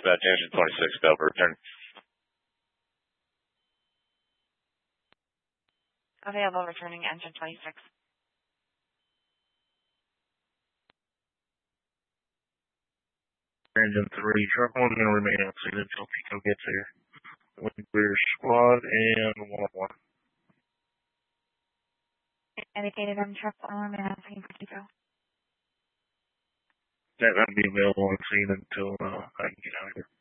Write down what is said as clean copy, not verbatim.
dispatch engine 26, Delta, return. Available, returning engine 26. Engine 3, Shark 1's going to remain on scene until Pico gets here. Wind Clear Squad and 101. Indicated on Shark 1, remain on scene for Pico. That will be available on scene until I can get out of here.